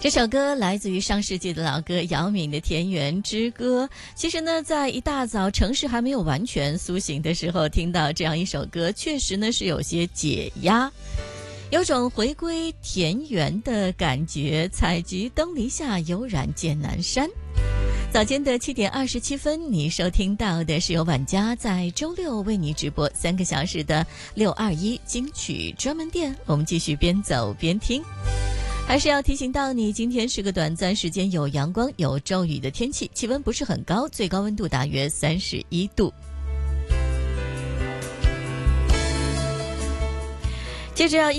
这首歌来自于上世纪的老歌姚敏的《田园之歌》。其实呢，在一大早城市还没有完全苏醒的时候，听到这样一首歌，确实呢是有些解压，有种回归田园的感觉。采菊东篱下，悠然见南山。早间的7点27分，你收听到的是由晚家在周六为你直播3个小时的621金曲专门店。我们继续边走边听。还是要提醒到你，今天是个短暂时间有阳光有骤雨的天气，气温不是很高，最高温度大约31度。接着要